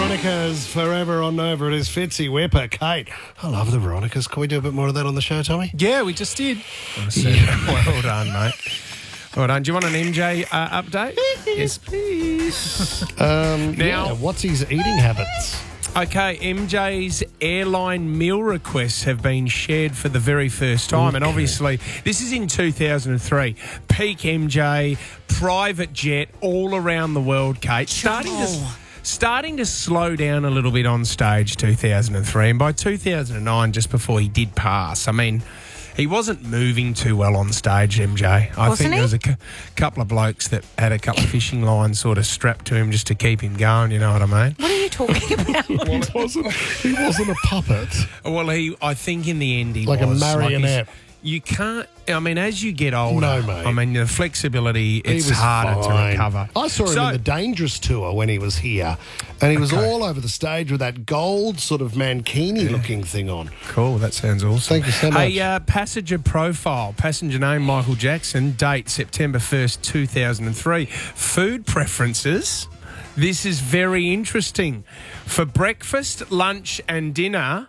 Veronicas forever on Nova. It is Fitzy, Whipper, Kate. I love the Veronicas. Can we do a bit more of that on the show, Tommy? Yeah, we just did. Well done, mate. Well done. Do you want an MJ update? Yes, please. What's his eating habits? Okay, MJ's airline meal requests have been shared for the very first time. And obviously, this is in 2003. Peak MJ, private jet, all around the world, Kate. Starting to slow down a little bit on stage, 2003. And by 2009, just before he did pass, I mean, he wasn't moving too well on stage, MJ. I think there was a couple of blokes that had a couple of fishing lines sort of strapped to him just to keep him going, you know what I mean? What are you talking about? He wasn't a puppet. Well, I think in the end he like was. A marionette. You can't, I mean, as you get older, no, mate. I mean, the flexibility, it's harder to recover. I saw him in the Dangerous tour when he was here, and he was all over the stage with that gold sort of mankini-looking thing on. Cool, that sounds awesome. Thank you so much. A passenger profile, passenger name Michael Jackson, date September 1st, 2003. Food preferences, this is very interesting. For breakfast, lunch and dinner,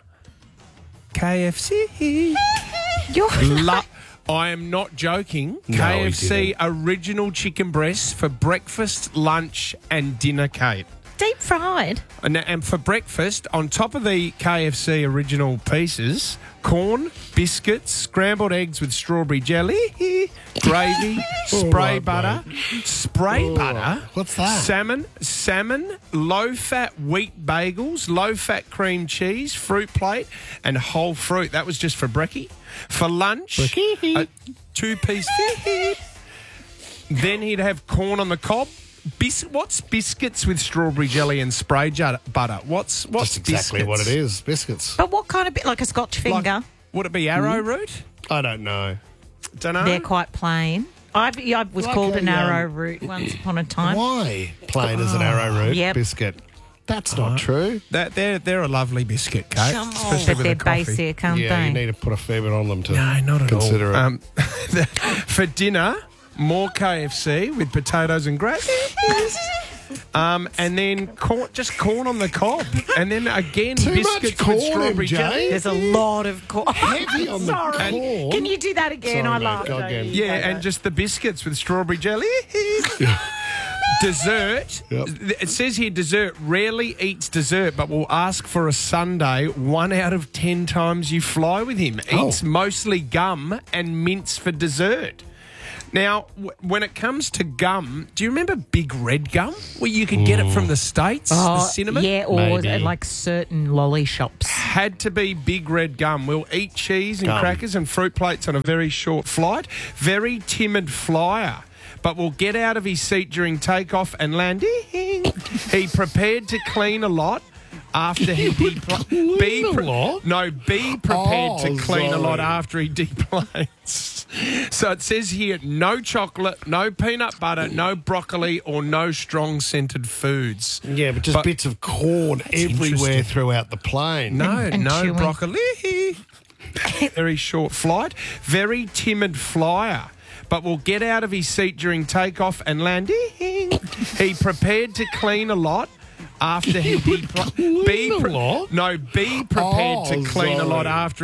KFC. I am not joking. No, KFC original chicken breasts for breakfast, lunch and dinner, Kate. Deep fried. And for breakfast, on top of the KFC original pieces, corn, biscuits, scrambled eggs with strawberry jelly, gravy, spray butter. Spray butter? What's that? Salmon, low-fat wheat bagels, low-fat cream cheese, fruit plate, and whole fruit. That was just for brekkie. For lunch, a two-piece Then he'd have corn on the cob. What's biscuits with strawberry jelly and spray butter? What's Just exactly biscuits? what it is, biscuits. But what kind of bit? Like a Scotch finger? Would it be arrowroot? I don't know. Don't know. They're quite plain. I was Like called a, an arrowroot once upon a time. Why plain as an arrowroot biscuit? That's not true. They're a lovely biscuit, Kate. Especially But with they're a coffee. basic, aren't Yeah, they? you need to put a fair bit on them to No, not at consider all. it. For dinner, more KFC with potatoes and gravy. And then corn on the cob. And then again, Too biscuits much corn, with strawberry MJ. jelly. There's a lot of corn. Heavy on the Sorry. corn. Can you do that again? Sorry, I mate, laughed. go again. Yeah, and just the biscuits with strawberry jelly. Dessert. Yep. It says here dessert. Rarely eats dessert, but will ask for a sundae 1 out of 10 times you fly with him. Eats mostly gum and mints for dessert. Now, when it comes to gum, do you remember Big Red gum? Where you could get it from the States, the cinnamon? Yeah, or Maybe. like certain lolly shops. Had to be Big Red gum. We'll eat cheese and crackers and fruit plates on a very short flight. Very timid flyer, but will get out of his seat during takeoff and landing. He prepared to clean a lot after he be prepared to clean a lot after he deplanes. So it says here, no chocolate, no peanut butter, no broccoli, or no strong scented foods. Yeah, but just bits of corn everywhere interesting. throughout the plane. No chewy. broccoli. Very short flight. Very timid flyer, but will get out of his seat during takeoff and landing. He prepared to clean a lot after he be prepared to clean a lot after